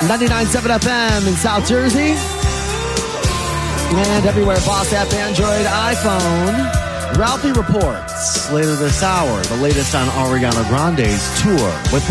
99.7 FM in South Jersey. And everywhere, Boss app, Android, iPhone. Ralphie reports later this hour, the latest on Ariana Grande's tour with